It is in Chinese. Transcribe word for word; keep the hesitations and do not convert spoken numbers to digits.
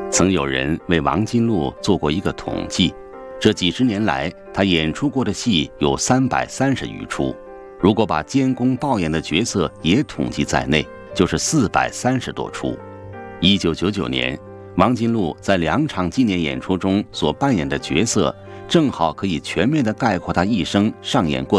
曾有人为王金鹿做过一个统计，这几十年来他演出过的戏有三百三十余出，如果把监工报演的角色也统计在内，就是四百三十多出。一九九九年，王金鹿在两场纪念演出中所扮演的角色，正好可以全面地概括他一生上演过